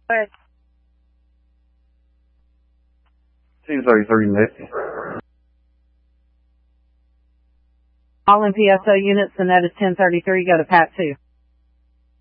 Good. 233 Nick. All in PSO units, and that is 1033, go to Pat 2.